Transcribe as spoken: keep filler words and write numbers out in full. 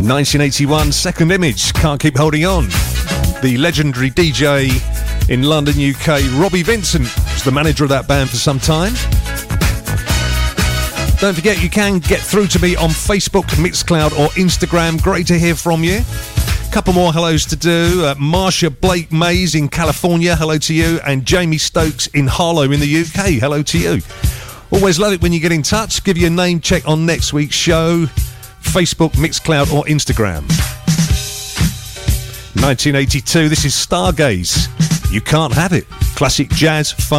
nineteen eighty-one, Second Image, Can't Keep Holding On. The legendary D J in London, U K, Robbie Vincent, was the manager of that band for some time. Don't forget, you can get through to me on Facebook, Mixcloud or Instagram. Great to hear from you. Couple more hellos to do. Uh, Marsha Blake Mays in California, hello to you. And Jamie Stokes in Harlow in the U K, hello to you. Always love it when you get in touch. Give you a name check on next week's show. Facebook, Mixcloud or Instagram. nineteen eighty-two, this is Stargaze. You Can't Have It. Classic jazz, fun.